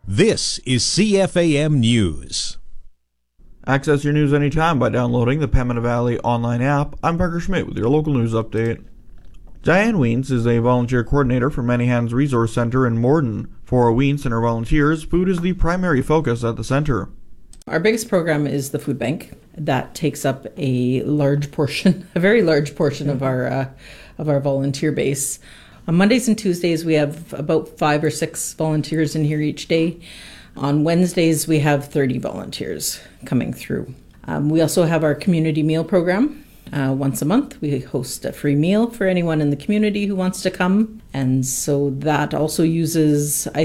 This is CFAM News. Access your news anytime by downloading the Pembina Valley online app. I'm Parker Schmidt with your local news update. Diane Wiens is a volunteer coordinator for Manyhands Resource Centre in Morden. For Wiens and her volunteers, food is the primary focus at the centre. Our biggest program is the food bank. That takes up a large portion, a very large portion of our volunteer base. On Mondays and Tuesdays, we have about 5 or 6 volunteers in here each day. On Wednesdays, we have 30 volunteers coming through. We also have our community meal program. Once a month, we host a free meal for anyone in the community who wants to come. And so that also uses, I